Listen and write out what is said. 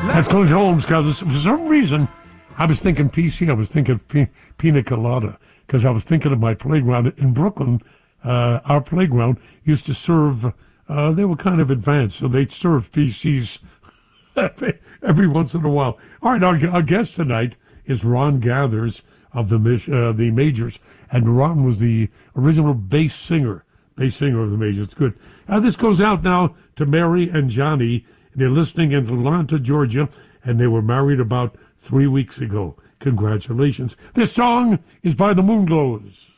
That's Clint Holmes, because for some reason I was thinking PC. I was thinking pina colada, because I was thinking of my playground in Brooklyn. Our playground used to serve, they were kind of advanced, so they'd serve PCs every once in a while. All right, our guest tonight is Ron Gathers of the Majors, and Ron was the original bass singer of the Majors. It's good. This goes out now to Mary and Johnny. They're listening in Atlanta, Georgia, and they were married about 3 weeks ago. Congratulations. This song is by the Moonglows.